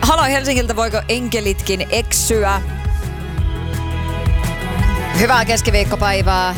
Halo Helsingiltä, voiko enkelitkin eksyä? Hyvää keskiviikkopäivää.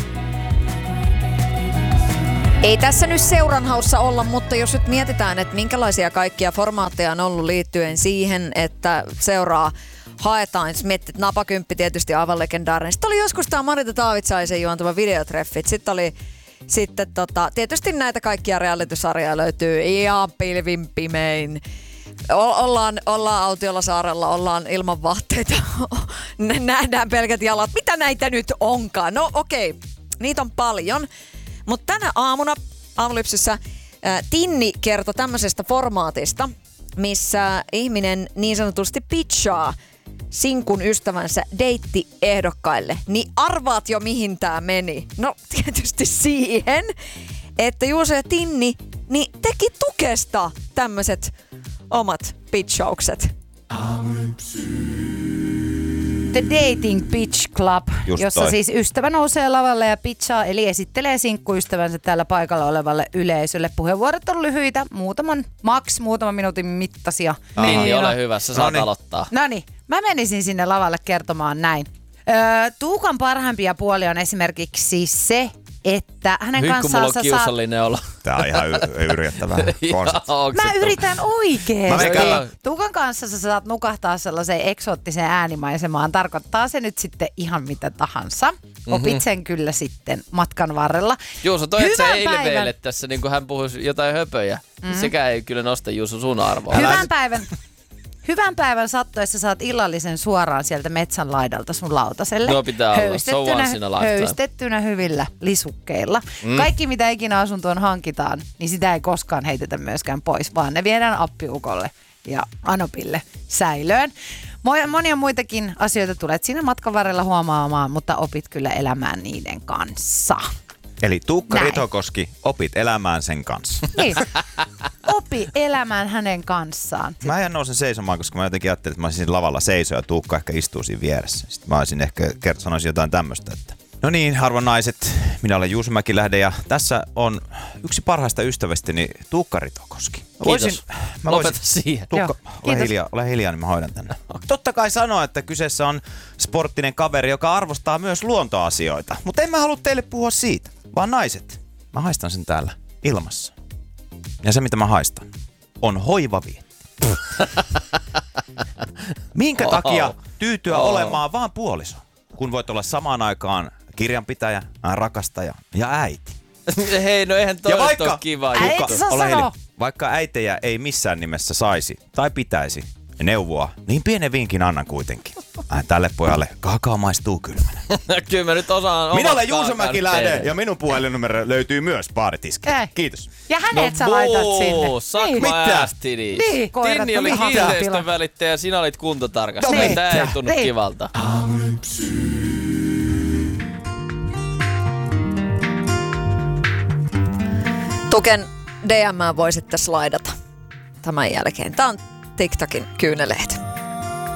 Ei tässä nyt seuranhaussa olla, mutta jos nyt mietitään, että minkälaisia kaikkia formaatteja on ollut liittyen siihen, että seuraa haetaan. Miettii, Napakymppi tietysti aivan legendaarinen. Sitten oli joskus tämä Marita Taavitsaisen juontava videotreffit. Sitten oli tietysti näitä kaikkia reality-sarjaa löytyy ihan pilvin pimein. Ollaan autiolla saarella, ollaan ilman vaatteita. Nähdään pelkät jalat. Mitä näitä nyt onkaan? No okei, niitä on paljon. Mutta tänä aamuna aamulypsyssä Tinni kertoi tämmöisestä formaatista, missä ihminen niin sanotusti pitchaa sinkun ystävänsä deittiehdokkaille. Niin arvaat jo mihin tää meni. No tietysti siihen, että Juuso ja Tinni niin teki Tukesta tämmöiset omat pitchaukset. The Dating Pitch Club, jossa siis ystävä nousee lavalle ja pitchaa, eli esittelee sinkkuystävänsä täällä paikalla olevalle yleisölle. Puheenvuorot on lyhyitä, muutaman minuutin mittaisia. Niin, ole hyvä, sä saat aloittaa. Noniin, mä menisin sinne lavalle kertomaan näin. Tuukan parhaimpia puolia on esimerkiksi se, että hänen kanssaan sä saat... olo. Tää on ihan yrjättävää konsepti. Mä yritän oikeesti. Tuukan kanssa sä saat nukahtaa sellaiseen eksoottiseen äänimaisemaan. Tarkoittaa se nyt sitten ihan mitä tahansa. Opit sen kyllä sitten matkan varrella. Juuso, toi et sä ilveile tässä, niin kuin hän puhuisi jotain höpöjä. Sekä ei kyllä nosta Juuso sun arvoa. Hyvän päivän sattuessa saat illallisen suoraan sieltä metsän laidalta sun lautaselle. No pitää olla, höystettynä hyvillä lisukkeilla. Kaikki mitä ikinä asuntoon hankitaan, niin sitä ei koskaan heitetä myöskään pois, vaan ne viedään appiukolle ja Anopille säilöön. Monia muitakin asioita tulet siinä matkan varrella huomaamaan, mutta opit kyllä elämään niiden kanssa. Eli Tuukka Ritokoski, opit elämään sen kanssa. Niin, opi elämään hänen kanssaan. Mä en nousen seisomaan, koska mä jotenkin ajattelin, että mä olisin lavalla seisoa ja Tuukka ehkä istuu siinä vieressä. Sitten mä olisin ehkä sanoisin jotain tämmöistä, että no niin, arvon naiset, minä olen Juuso Mäkilähde ja tässä on yksi parhaista ystävästäni Tuukka Ritokoski. Kiitos. Lopeta siihen. Tuukka, ole hiljaa, niin mä hoidan tänne. Totta kai sanoa, että kyseessä on sporttinen kaveri, joka arvostaa myös luontoasioita. Mutta en mä halua teille puhua siitä, vaan naiset. Mä haistan sen täällä ilmassa. Ja se, mitä mä haistan, on hoivavietti. Minkä takia tyytyä olemaan vaan puoliso, kun voit olla samaan aikaan kirjanpitäjä, rakastaja ja äiti? Hei, no eihän toi ole kiva juttu. Vaikka äitejä ei missään nimessä saisi tai pitäisi neuvoa, niin pienen vinkin annan kuitenkin. Tälle pojalle kakao maistuu kylmänä. Kyllä mä nyt osaan. Minä olen Juuso Mäkilähde ja minun puhelinnumero löytyy myös baaritiskiltä. Kiitos. Ja hänet sä laitat sinne. Suck Tini oli kiinteistön välittäjä ja sinä olit kuntotarkastaja. Tää ei tunnu kivalta. Tuken DM:ää voisitte slaidata tämän jälkeen. Tää on TikTokin kyyneleet.